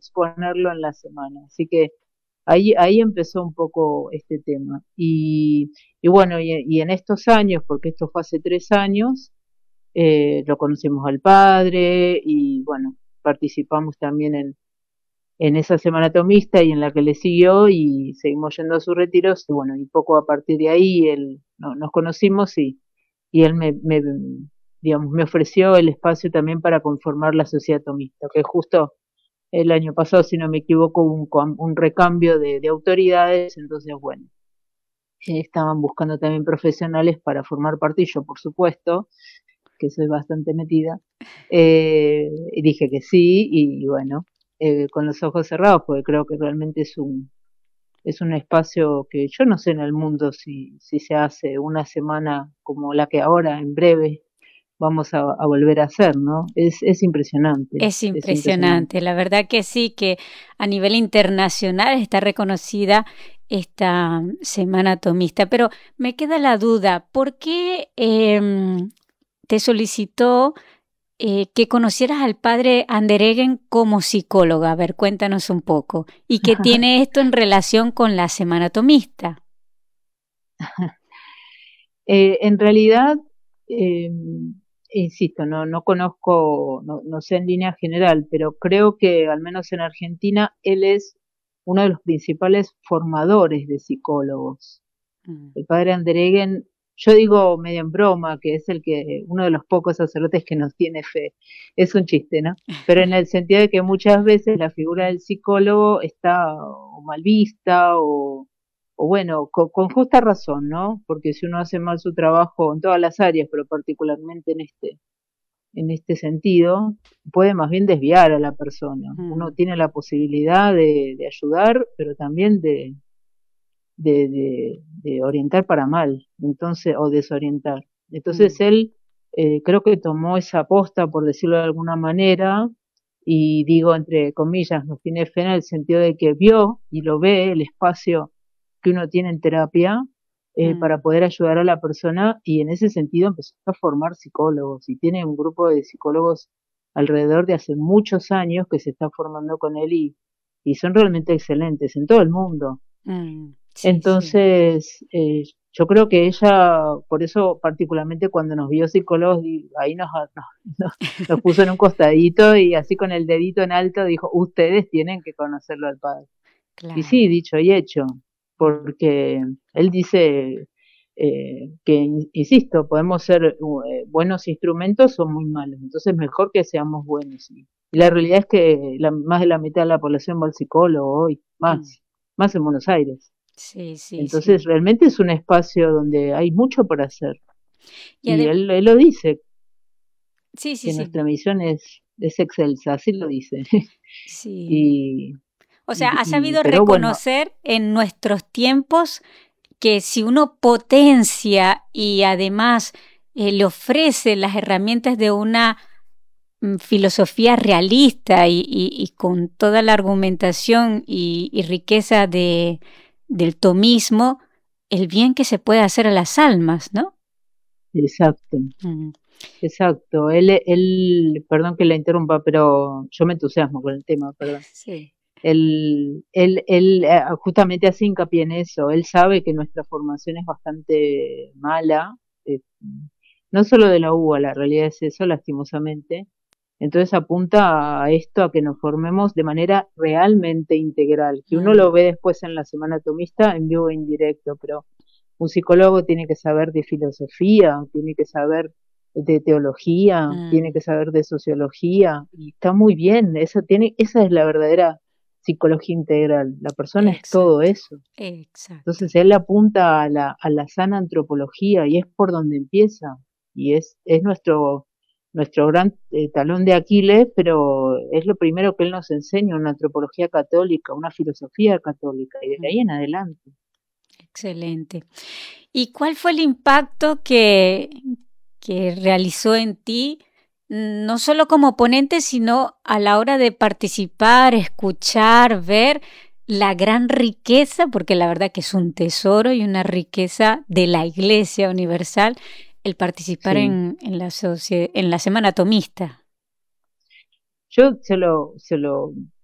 exponerlo en la semana. Así que ahí empezó un poco este tema. Y bueno, y en estos años, porque esto fue hace 3 años, lo conocimos al padre y bueno, participamos también en esa semana tomista y en la que le siguió y seguimos yendo a sus retiros y bueno, y poco a partir de ahí nos conocimos y él digamos, me ofreció el espacio también para conformar la sociedad tomista, que justo el año pasado, si no me equivoco, hubo un recambio de autoridades, entonces bueno, estaban buscando también profesionales para formar parte y yo, por supuesto, que soy bastante metida, y dije que sí y bueno, con los ojos cerrados, porque creo que realmente es un espacio que yo no sé en el mundo si se hace una semana como la que ahora, en breve, vamos a volver a hacer, ¿no? Es impresionante, Es es impresionante. impresionante, la verdad que sí, que a nivel internacional está reconocida esta semana tomista, pero me queda la duda, ¿por qué te solicitó que conocieras al padre Andereggen como psicóloga? A ver, cuéntanos un poco. ¿Y qué tiene esto en relación con la semana tomista? En realidad, eh, insisto, no conozco, no sé en línea general, pero creo que al menos en Argentina él es uno de los principales formadores de psicólogos. Mm. El padre Andereggen, yo digo medio en broma, que es uno de los pocos sacerdotes que nos tiene fe. Es un chiste, ¿no? Pero en el sentido de que muchas veces la figura del psicólogo está o mal vista o bueno, con justa razón, ¿no? Porque si uno hace mal su trabajo en todas las áreas, pero particularmente en este sentido, puede más bien desviar a la persona. Uno Mm. tiene la posibilidad de ayudar, pero también de orientar para mal, entonces, o desorientar. Entonces Mm. él creo que tomó esa aposta, por decirlo de alguna manera, y digo entre comillas, nos tiene fe en el sentido de que vio y lo ve el espacio que uno tiene en terapia para Mm. poder ayudar a la persona y en ese sentido empezó a formar psicólogos y tiene un grupo de psicólogos alrededor de hace muchos años que se está formando con él y son realmente excelentes en todo el mundo. Mm. Sí, sí. Entonces, yo creo que ella, por eso particularmente cuando nos vio psicólogos, ahí nos puso en un costadito y así con el dedito en alto dijo, ustedes tienen que conocerlo al padre. Y sí, Claro. dicho y hecho, Mm. porque él dice que, insisto, podemos ser buenos instrumentos o muy malos, entonces mejor que seamos buenos. Y la Claro. realidad es que más de la mitad de la población va al psicólogo hoy, Mm. más en Buenos Aires. Sí, sí, Entonces, sí. realmente es un espacio donde hay mucho por hacer. Y Y además, él lo dice, sí, sí, que sí, nuestra misión es excelsa, así lo dice. sí. y, O sea, ha sabido pero bueno, reconocer en nuestros tiempos que si uno potencia y además le ofrece las herramientas de una filosofía realista y con toda la argumentación y riqueza del tomismo, el bien que se puede hacer a las almas, ¿no? exacto, Mm. exacto. Perdón que la interrumpa, pero yo me entusiasmo con el tema, perdón. Sí. Él justamente hace hincapié en eso. Él sabe que nuestra formación es bastante mala, eh, no solo de la UBA, la realidad es eso, lastimosamente. Entonces apunta a esto, a que nos formemos de manera realmente integral, que uno Mm. lo ve después en la semana tomista en vivo e indirecto, pero un psicólogo tiene que saber de filosofía, tiene que saber de teología, tiene Mm. que saber de sociología, y está muy bien, esa es la verdadera psicología integral, la persona es todo Exacto, eso. exacto. Entonces él apunta a la sana antropología y es por donde empieza, y es nuestro gran talón de Aquiles, pero es lo primero que él nos enseña, una antropología católica, una filosofía católica, y de ahí Mm. en adelante. Excelente. ¿Y cuál fue el impacto que realizó en ti, no solo como ponente, sino a la hora de participar, escuchar, ver la gran riqueza, porque la verdad que es un tesoro y una riqueza de la Iglesia Universal, el participar Sí. en la Semana Tomista? Yo se lo